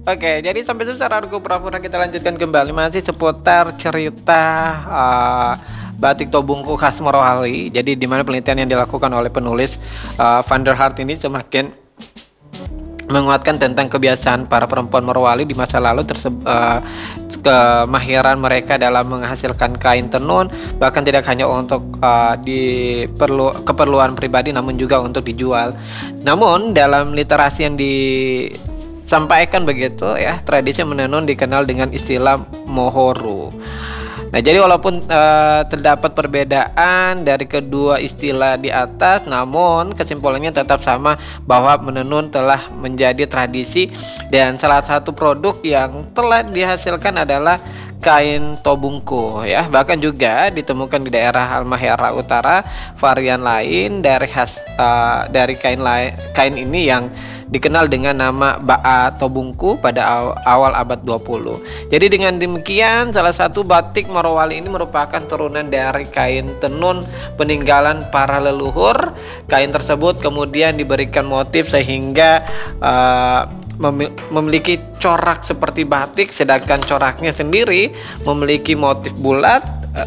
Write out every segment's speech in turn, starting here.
Oke, jadi sampai sebesar Argo Pura-Pura kita lanjutkan kembali masih seputar cerita batik Tobungku khas Morowali. Jadi di mana penelitian yang dilakukan oleh penulis Van der Hart ini semakin menguatkan tentang kebiasaan para perempuan Morowali di masa lalu kemahiran mereka dalam menghasilkan kain tenun, bahkan tidak hanya untuk keperluan pribadi namun juga untuk dijual. Namun dalam literasi yang disampaikan begitu ya, tradisi menenun dikenal dengan istilah mohoro. Nah, jadi walaupun terdapat perbedaan dari kedua istilah di atas, namun kesimpulannya tetap sama bahwa menenun telah menjadi tradisi dan salah satu produk yang telah dihasilkan adalah kain Tobungku ya. Bahkan juga ditemukan di daerah Halmahera Utara varian lain dari kain ini yang dikenal dengan nama Baa Tobungku pada awal abad 20. Jadi dengan demikian salah satu batik Morowali ini merupakan turunan dari kain tenun peninggalan para leluhur. Kain tersebut kemudian diberikan motif sehingga memiliki corak seperti batik, sedangkan coraknya sendiri memiliki motif bulat,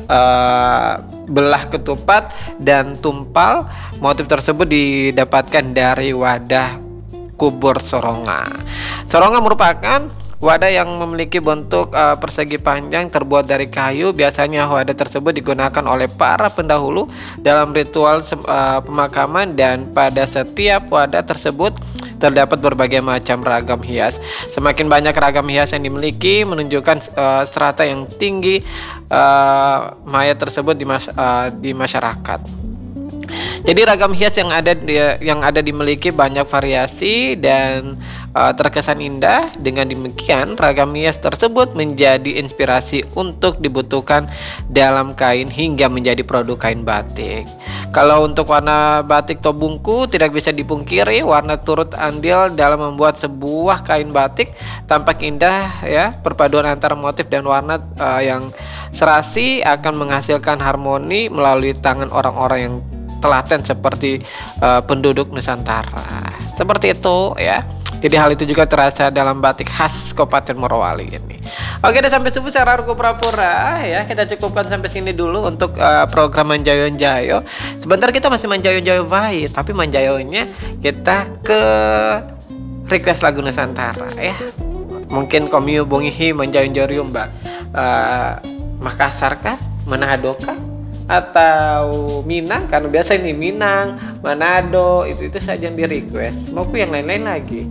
belah ketupat dan tumpal. Motif tersebut didapatkan dari wadah kubur soronga. Soronga merupakan wadah yang memiliki bentuk persegi panjang terbuat dari kayu. Biasanya wadah tersebut digunakan oleh para pendahulu dalam ritual pemakaman, dan pada setiap wadah tersebut terdapat berbagai macam ragam hias. Semakin banyak ragam hias yang dimiliki menunjukkan strata yang tinggi mayat tersebut di masyarakat. Jadi ragam hias yang ada dimiliki banyak variasi dan terkesan indah. Dengan demikian ragam hias tersebut menjadi inspirasi untuk dibutuhkan dalam kain hingga menjadi produk kain batik. Kalau untuk warna batik Tobungku tidak bisa dipungkiri, warna turut andil dalam membuat sebuah kain batik tampak indah ya. Perpaduan antara motif dan warna yang serasi akan menghasilkan harmoni melalui tangan orang-orang yang telaten seperti penduduk Nusantara. Seperti itu ya. Jadi hal itu juga terasa dalam batik khas Kabupaten Morowali ini. Oke, udah sampai sebesar Argo Pura-Pura ya. Kita cukupkan sampai sini dulu untuk program Manjayo-Jayo. Sebentar kita masih Manjayo-Jayo baik, tapi Manjayonya kita ke request lagu Nusantara ya. Mungkin Komio Bongihi Manjayo-Jayo Mbak Makassar kah? Manado kah? Atau Minang, karena biasa ini Minang, Manado, itu saja yang di request. Mau yang lain-lain lagi.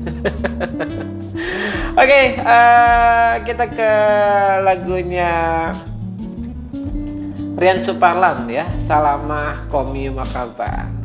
Oke, kita ke lagunya Rian Suparlan ya, Salamah Komi Makaba.